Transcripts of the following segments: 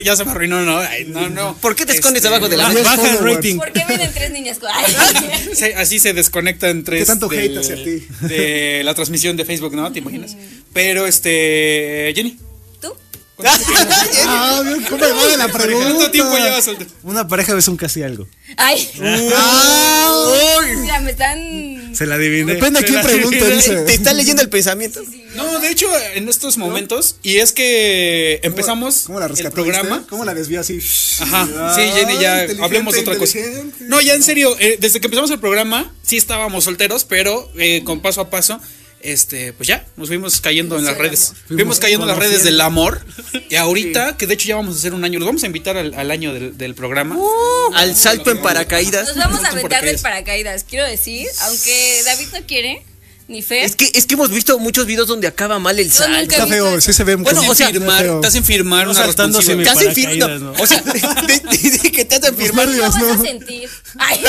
Ya se me arruinó, ¿no? Ay, no. ¿Por qué te escondes abajo de la Baja mesa? el rating. ¿Por qué vienen 3 niñas? Así se desconectan tres. ¿Qué tanto hate hacia ti? De la transmisión de Facebook, ¿no? ¿Te imaginas? Pero Jenny. ¿Tú? Ah, bien, ¿cómo me va de la pregunta? ¿Cuánto tiempo llevas soltero? Una pareja es un casi algo. Ay. Ah, Mira, me están. Se la adiviné. depende a quién pregunte, dice. ¿Te está leyendo el pensamiento? No, de hecho, en estos momentos, y es que empezamos ¿Cómo la el rescató? programa. ¿Cómo la desvió así? Ajá, sí, Jenny, ya Inteligente, hablemos de otra cosa. inteligente. No, ya en serio, desde que empezamos el programa, sí estábamos solteros, pero con paso a paso, pues ya, nos fuimos cayendo en las redes. Fuimos cayendo en las redes del amor. Y ahorita, que de hecho ya vamos a hacer un año, los vamos a invitar al año del programa. Al salto en paracaídas. Nos vamos a Salto en aventar del paracaídas. paracaídas, quiero decir, aunque David no quiere, ni Fer. Es que hemos visto muchos videos donde acaba mal el Yo nunca salto. Está feo, sí se ve Bueno, como- o sea, Te hacen firmar No una saltándose responsiva. Te hacen paracaídas, firmar. ¿no? O sea, de que te hacen Los firmar. Lo nervios, vas a ¿no? sentir. Ay.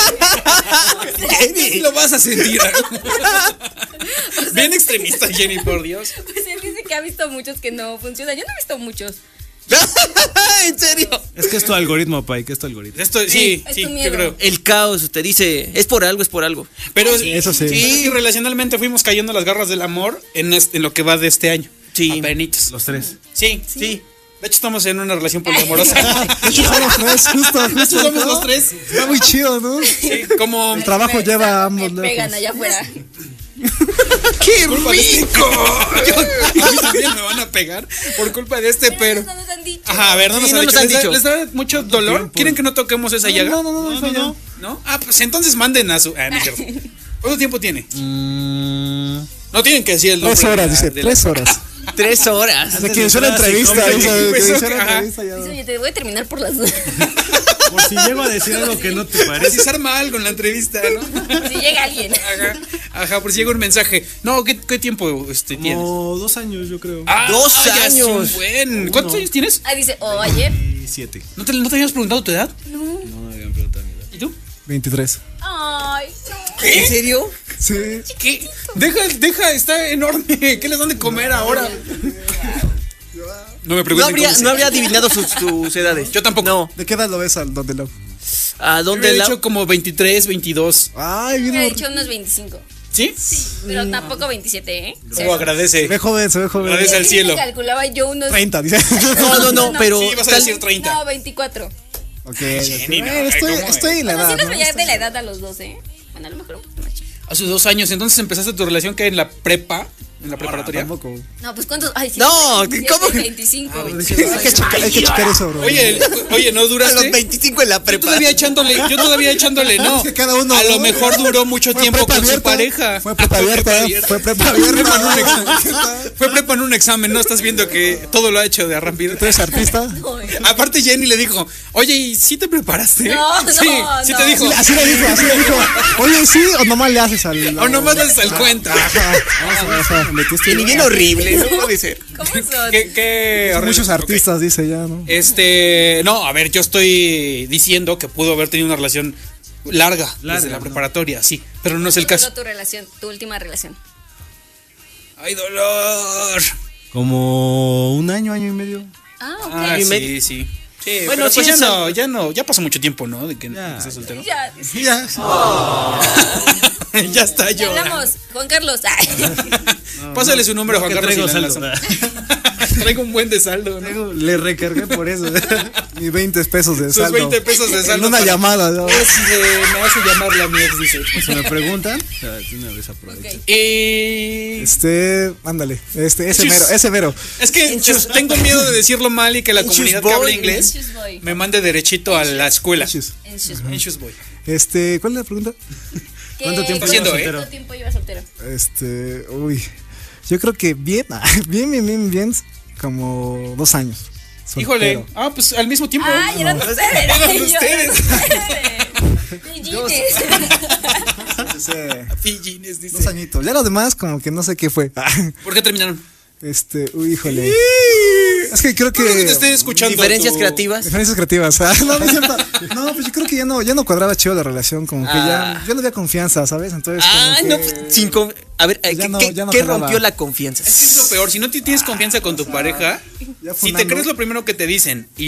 Sí lo vas a sentir. Bien extremista, Jenny, por Dios. Pues él dice que ha visto muchos que no funcionan. Yo no he visto muchos. ¿En serio? Es que es tu algoritmo, Pai, que es tu algoritmo. Esto, sí, Es sí, tu yo miedo. creo. El caos te dice, es por algo, es por algo. Pero eso sí. Sí, relacionalmente fuimos cayendo en las garras del amor en lo que va de este año. Sí. Apenitas. Los tres. Sí. De hecho, estamos en una relación poliamorosa. De hecho, somos tres, justo. De hecho, somos los tres. Está muy chido, ¿no? Sí, como El trabajo lleva a ambos Me pegan lejos. allá afuera. ¡Qué culpa de rico! yo también me van a pegar por culpa de pero. No nos han dicho. Ajá, a ver, no Sí, nos han dicho. dicho. ¿Les da mucho dolor? ¿Quieren que no toquemos esa llaga? No. ¿No? Ah, pues entonces manden a su. No es cierto. ¿Cuánto tiempo tiene? No tienen que decir el nombre. 3 horas, de la- dice, de la- 3 horas. 3 horas. De que inició la entrevista, Sí, dice, sí, que pues, inició la ajá. entrevista ya. Dice, oye, te voy a terminar por las dudas. Por si llego a decir algo que no te Si parece. se arma algo en la entrevista, ¿no? Si llega alguien. Ajá, por si llega un mensaje. No, ¿qué tiempo tienes? Como 2 años, yo creo. Ah, 2 ya es un años. buen. ¿Cuántos años tienes? Ah, dice, ayer. Y 7. ¿No te habíamos preguntado tu edad? No me habían preguntado mi edad. ¿Y tú? 23. Ay, no. ¿En serio? Sí. ¿Qué? Deja, está enorme. ¿Qué les dan de comer ahora? No me No pregunten habría, cómo se- no habría adivinado sus edades. Yo tampoco. No. ¿De qué edad lo ves al donde lo? ¿A Yo dónde he la...? dicho como 23, 22. Ay, Me bien. ha dicho unos 25. ¿Sí? Pero tampoco 27, ¿eh? Oh, agradece. Se ve joven, se ve joven. Agradece al cielo. Calculaba yo unos. 30, dice. No, pero... Sí, vas a tal- decir 30. No, 24. Ok, Jenny, no, estoy, ¿cómo, estoy en la Bueno, sí edad. les ¿no? veía de la edad a los 12, ¿eh? Bueno, a lo mejor un poquito más chico. Hace 2 años, entonces empezaste tu relación que en la prepa, en la preparatoria. Tampoco. No, pues ¿cuántos? Ay, sí. No, 17, ¿cómo? 25. Hay que checar eso, bro. Oye, ¿no A duraste? los 25 en la Yo prepa. todavía echándole, no. Es que cada uno, A lo ¿no? mejor duró mucho Fue tiempo prepa con su abierta, pareja. Fue prepa abierta. Fue prepa abierta. Fue prepa en un examen, ¿no? Estás viendo que todo lo ha hecho de arrampir. ¿Tú eres artista? Aparte Jenny le dijo, oye, ¿y sí te preparaste? No, sí, no, sí no. te dijo. Así le dijo. Oye, sí, o nomás le haces al. O nomás le haces el cuento. Y ni bien horrible, no puede ser. ¿Cómo son? ¿Qué Son muchos ok. artistas, dice ya, ¿no? No, a ver, yo estoy diciendo que pudo haber tenido una relación larga desde la ¿no? preparatoria, sí, pero no es el caso. Tu relación, tu última relación. ¡Ay, dolor! Como 1 año, año y medio. Ah, ok. Ah, Y sí, sí. Sí, Bueno, bueno, pues sí, ya pasó mucho tiempo, ¿no? De que Ya. estás soltero. Ya. Ya. Ya está Ya yo. hablamos, Juan Carlos. Ay. Pásale su número a Juan Que Carlos. traigo y la saldo. enlazo. Traigo un buen de saldo, ¿no? Le recargué por eso. Y 20 pesos de Sus saldo. 20 pesos de saldo. En una para- llamada, ¿no? Me hace llamarle a mi ex, dice. Si me preguntan, de una vez aprovecho. Ok. Y... Ándale. Ese mero. Es que tengo miedo de decirlo mal y que la comunidad que habla inglés Inchus boy. me mande derechito a la escuela. Inchus. Inchus boy. Inchus boy. ¿Cuál es la pregunta? ¿Cuánto tiempo haciendo, llevas ¿Cuánto tiempo llevas soltero? Uy. Yo creo que bien, como 2 años. Híjole. Soltero. Ah, pues al mismo tiempo. Ay, eran ustedes. Eran Yo, ustedes. Pillines. Ese, Pillines, dice. 2 añitos. Ya los demás, como que no sé qué fue. ¿Por qué terminaron? Híjole. Es que creo que. No, te estoy escuchando. Diferencias tu- creativas. Diferencias creativas. No, no es cierto. No, pues yo creo que ya no cuadraba chido la relación. Como que ya no había confianza, ¿sabes? Entonces. Ah, como no, que- pues, sin a ver, Ya no- ¿qué ya no qué jalaba. rompió la confianza? Es que es lo peor. Si no tienes confianza con tu pareja, ya si te funando. crees lo primero que te dicen y